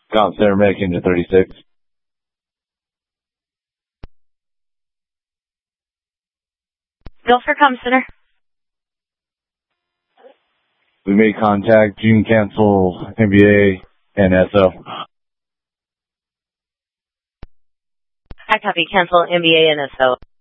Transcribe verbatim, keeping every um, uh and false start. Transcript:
Com Center, making to thirty-six. Bill for Com Center. We made contact, June cancel, M B A, and S O. I copy, cancel M B A and S O.